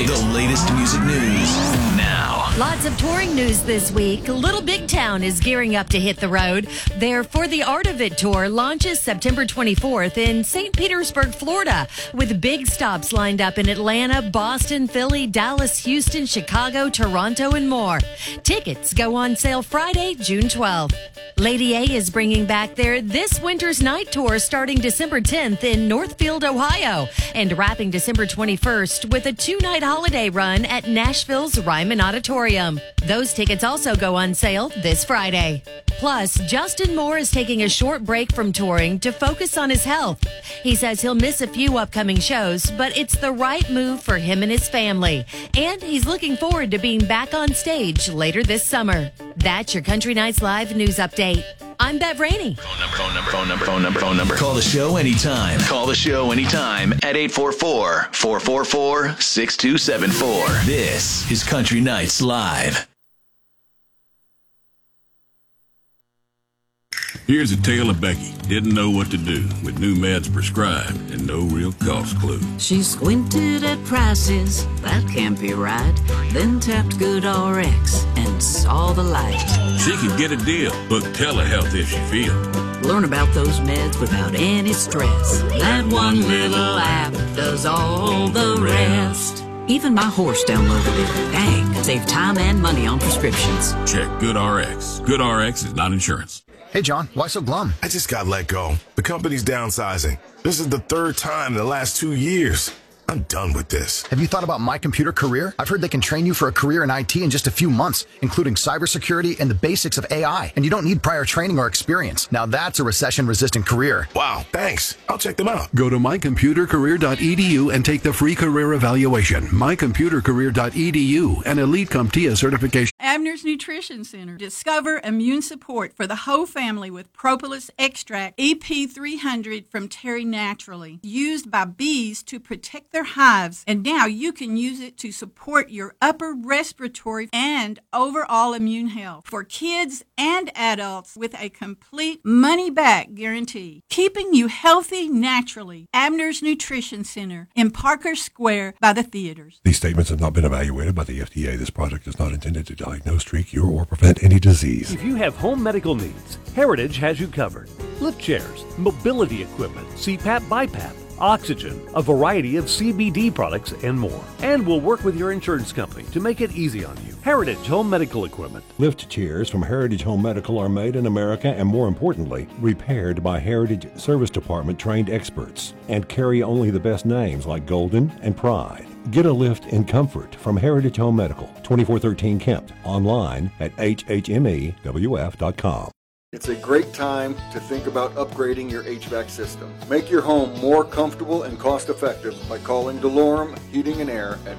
The latest music news now. Lots of touring news this week. Little Big Town is gearing up to hit the road. Their For the Art of It tour launches September 24th in St. Petersburg, Florida, with big stops lined up in Atlanta, Boston, Philly, Dallas, Houston, Chicago, Toronto, and more. Tickets go on sale Friday, June 12th. Lady A is bringing back their This Winter's Night tour starting December 10th in Northfield, Ohio, and wrapping December 21st with a 2-night holiday run at Nashville's Ryman Auditorium. Those tickets also go on sale this Friday. Plus, Justin Moore is taking a short break from touring to focus on his health. He says he'll miss a few upcoming shows, but it's the right move for him and his family. And he's looking forward to being back on stage later this summer. That's your Country Nights Live news update. I'm Bev Rainey. Phone number. Call the show anytime. Call the show anytime at 844-444-6274. This is Country Nights Live. Here's a tale of Becky. Didn't know what to do with new meds prescribed and no real cost clue. She squinted at prices, that can't be right. Then tapped GoodRx and saw the light. She could get a deal, book telehealth if she feels. Learn about those meds without any stress. That one little app does all the rest. Even my horse downloaded it. Dang, save time and money on prescriptions. Check GoodRx. GoodRx is not insurance. Hey, John, why so glum? I just got let go. The company's downsizing. This is the third time in the last 2 years. I'm done with this. Have you thought about My Computer Career? I've heard they can train you for a career in IT in just a few months, including cybersecurity and the basics of AI. And you don't need prior training or experience. Now that's a recession-resistant career. Wow, thanks. I'll check them out. Go to mycomputercareer.edu and take the free career evaluation. mycomputercareer.edu, an Elite CompTIA certification. Abner's Nutrition Center. Discover immune support for the whole family with Propolis Extract EP300 from Terry Naturally. Used by bees to protect their hives, and now you can use it to support your upper respiratory and overall immune health for kids and adults with a complete money-back guarantee. Keeping you healthy naturally. Abner's Nutrition Center in Parker Square by the theaters. These statements have not been evaluated by the FDA. This product is not intended to diagnose, treat, cure, or prevent any disease. If you have home medical needs, Heritage has you covered. Lift chairs, mobility equipment, CPAP, BiPAP, oxygen, a variety of CBD products, and more. And we'll work with your insurance company to make it easy on you. Heritage Home Medical Equipment. Lift chairs from Heritage Home Medical are made in America and, more importantly, repaired by Heritage Service Department trained experts and carry only the best names like Golden and Pride. Get a lift in comfort from Heritage Home Medical, 2413 Kempt, online at hhmewf.com. It's a great time to think about upgrading your HVAC system. Make your home more comfortable and cost-effective by calling DeLorme Heating and Air at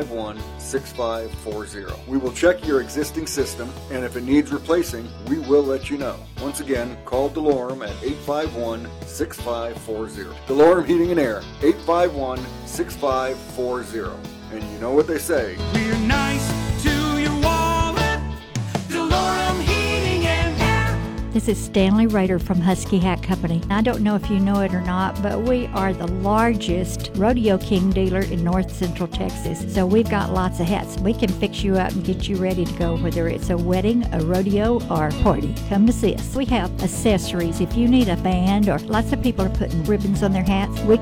851-6540. We will check your existing system, and if it needs replacing, we will let you know. Once again, call DeLorme at 851-6540. DeLorme Heating and Air, 851-6540. And you know what they say. We're nice to your wallet. DeLorme Heating and Air. This is Stanley Rader from Husky Hat Company. I don't know if you know it or not, but we are the largest Rodeo King dealer in North Central Texas. So we've got lots of hats. We can fix you up and get you ready to go, whether it's a wedding, a rodeo, or a party. Come to see us. We have accessories. If you need a band, or lots of people are putting ribbons on their hats, we